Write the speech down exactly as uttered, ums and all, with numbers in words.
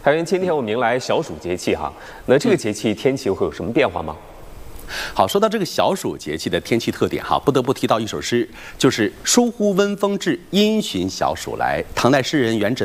谭元，今天我们迎来小暑节气哈，那这个节气天气会有什么变化吗？ 好，说到这个小暑节气的天气特点哈，不得不提到一首诗，就是“疏忽温风至，因循小暑来”。唐代诗人元稹